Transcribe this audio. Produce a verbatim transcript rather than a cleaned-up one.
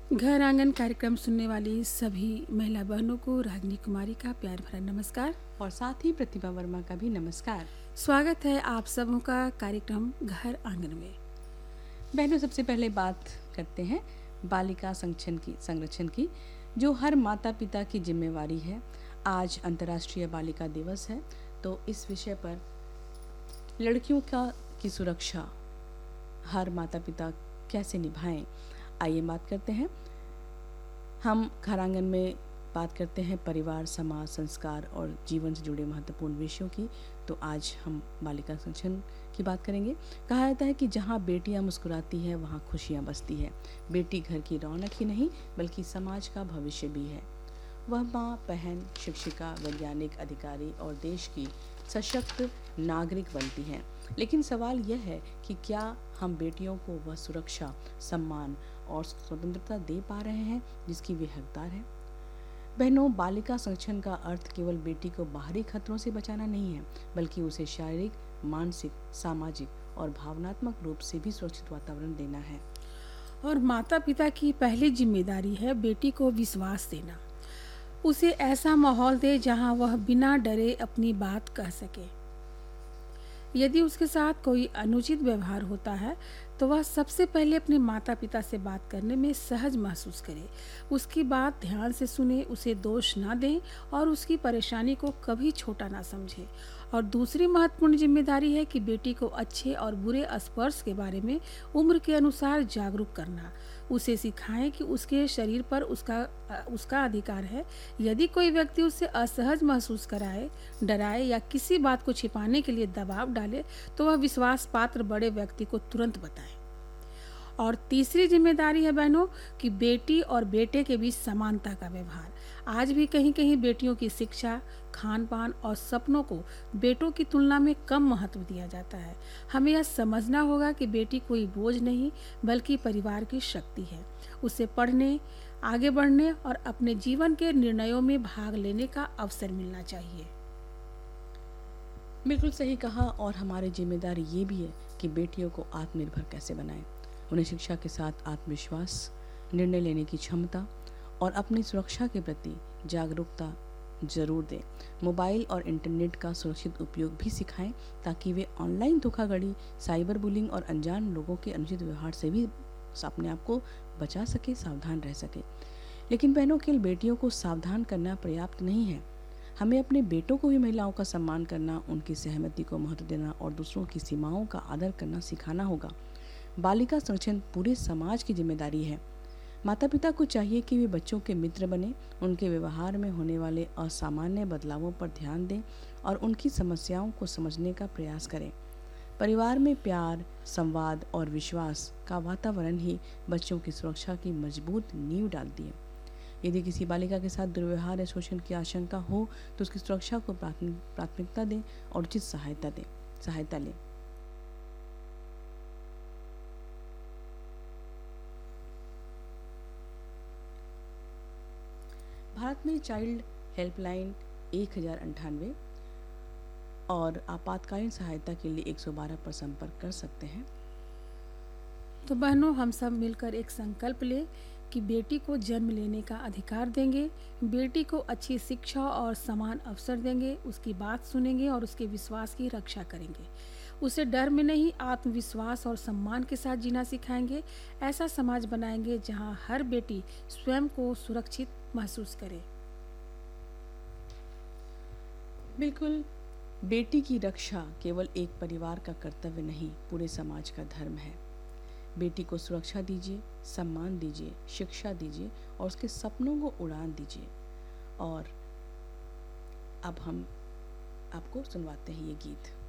घर आंगन कार्यक्रम सुनने वाली सभी महिला बहनों को रागिनी कुमारी का प्यार भरा नमस्कार। और साथ ही प्रतिभा वर्मा का भी नमस्कार। स्वागत है आप सबों का कार्यक्रम घर आंगन में। बहनों, सबसे पहले बात करते हैं बालिका संरक्षण की संरक्षण की जो हर माता पिता की जिम्मेवारी है। आज अंतर्राष्ट्रीय बालिका दिवस है, तो इस विषय पर लड़कियों का की सुरक्षा हर माता पिता कैसे निभाएं, आइए बात करते हैं। हम घर आंगन में बात करते हैं परिवार, समाज, संस्कार और जीवन से जुड़े महत्वपूर्ण विषयों की। तो आज हम बालिका संरक्षण की बात करेंगे। कहा जाता है कि जहाँ बेटियाँ मुस्कुराती हैं वहाँ खुशियाँ बसती है। बेटी घर की रौनक ही नहीं बल्कि समाज का भविष्य भी है। वह माँ, बहन, शिक्षिका, वैज्ञानिक, अधिकारी और देश की सशक्त नागरिक बनती हैं। लेकिन सवाल यह है कि क्या हम बेटियों को वह सुरक्षा, सम्मान और स्वतंत्रता दे पा रहे हैं जिसकी वे हकदार हैं। बहनों, बालिका संरक्षण का अर्थ केवल बेटी को बाहरी खतरों से बचाना नहीं है, बल्कि उसे शारीरिक, मानसिक, सामाजिक और भावनात्मक रूप से भी सुरक्षित वातावरण देना है। और माता पिता की पहली जिम्मेदारी है बेटी को विश्वास देना। उसे ऐसा माहौल दे जहां वह बिना डरे अपनी बात कह सके। यदि उसके साथ कोई अनुचित व्यवहार होता है तो वह सबसे पहले अपने माता पिता से बात करने में सहज महसूस करे। उसकी बात ध्यान से सुने, उसे दोष ना दें और उसकी परेशानी को कभी छोटा ना समझे। और दूसरी महत्वपूर्ण जिम्मेदारी है कि बेटी को अच्छे और बुरे स्पर्श के बारे में उम्र के अनुसार जागरूक करना। उसे सिखाएं कि उसके शरीर पर उसका उसका अधिकार है। यदि कोई व्यक्ति उससे असहज महसूस कराए, डराए या किसी बात को छिपाने के लिए दबाव डाले तो वह विश्वास पात्र बड़े व्यक्ति को तुरंत बताए। और तीसरी जिम्मेदारी है बहनों कि बेटी और बेटे के बीच समानता का व्यवहार। आज भी कहीं कहीं बेटियों की शिक्षा, खान पान और सपनों को बेटों की तुलना में कम महत्व दिया जाता है। हमें यह समझना होगा कि बेटी कोई बोझ नहीं बल्कि परिवार की शक्ति है। उसे पढ़ने, आगे बढ़ने और अपने जीवन के निर्णयों में भाग लेने का अवसर मिलना चाहिए। बिल्कुल सही कहा। और हमारी जिम्मेदारी ये भी है कि बेटियों को आत्मनिर्भर कैसे बनाएं। उन्हें शिक्षा के साथ आत्मविश्वास, निर्णय लेने की क्षमता और अपनी सुरक्षा के प्रति जागरूकता जरूर दें। मोबाइल और इंटरनेट का सुरक्षित उपयोग भी सिखाएं ताकि वे ऑनलाइन धोखाधड़ी, साइबर बुलिंग और अनजान लोगों के अनुचित व्यवहार से भी अपने आप को बचा सके, सावधान रह सके। लेकिन बहनों, केवल बेटियों को सावधान करना पर्याप्त नहीं है। हमें अपने बेटों को भी महिलाओं का सम्मान करना, उनकी सहमति को महत्व देना और दूसरों की सीमाओं का आदर करना सिखाना होगा। बालिका संरक्षण पूरे समाज की जिम्मेदारी है। माता पिता को चाहिए कि वे बच्चों के मित्र बने, उनके व्यवहार में होने वाले असामान्य बदलावों पर ध्यान दें और उनकी समस्याओं को समझने का प्रयास करें। परिवार में प्यार, संवाद और विश्वास का वातावरण ही बच्चों की सुरक्षा की मजबूत नींव डालती है। यदि किसी बालिका के साथ दुर्व्यवहार या शोषण की आशंका हो तो उसकी सुरक्षा को प्राथमिकता दें और उचित सहायता दें सहायता लें। भारत में चाइल्ड हेल्पलाइन एक हजार अंठानवे और आपातकालीन सहायता के लिए एक सौ बारह पर संपर्क कर सकते हैं। तो बहनों, हम सब मिलकर एक संकल्प लें कि बेटी को जन्म लेने का अधिकार देंगे, बेटी को अच्छी शिक्षा और समान अवसर देंगे, उसकी बात सुनेंगे और उसके विश्वास की रक्षा करेंगे। उसे डर में नहीं, आत्मविश्वास और सम्मान के साथ जीना सिखाएंगे। ऐसा समाज बनाएंगे जहां हर बेटी स्वयं को सुरक्षित महसूस करे। बिल्कुल, बेटी की रक्षा केवल एक परिवार का कर्तव्य नहीं, पूरे समाज का धर्म है। बेटी को सुरक्षा दीजिए, सम्मान दीजिए, शिक्षा दीजिए और उसके सपनों को उड़ान दीजिए। और अब हम आपको सुनवाते हैं ये गीत।